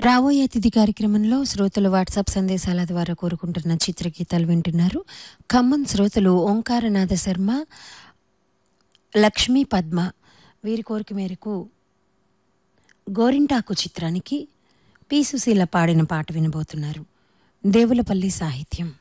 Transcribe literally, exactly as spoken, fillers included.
రాబోయే అతిథి కార్యక్రమంలో శ్రోతలు వాట్సాప్ సందేశాల ద్వారా కోరుకుంటున్న చిత్రగీతాలు వింటున్నారు. ఖమ్మం శ్రోతలు ఓంకారనాథ శర్మ, లక్ష్మీ పద్మ వీరి కోరిక మేరకు గోరింటాకు చిత్రానికి పి సుశీల పాడిన పాట వినబోతున్నారు. దేవులపల్లి సాహిత్యం.